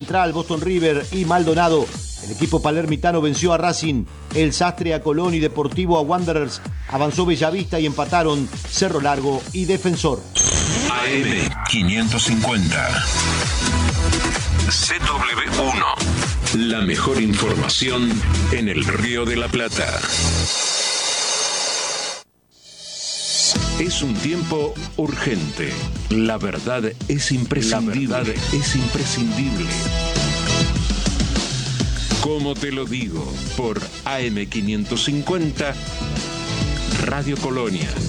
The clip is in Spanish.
Central, Boston River y Maldonado. El equipo palermitano venció a Racing, el Sastre a Colón y Deportivo a Wanderers. Avanzó Bellavista y empataron Cerro Largo y Defensor. AM 550. CW1. La mejor información en el Río de la Plata. Es un tiempo urgente. La verdad es imprescindible. Como te lo digo, por AM 550, Radio Colonia.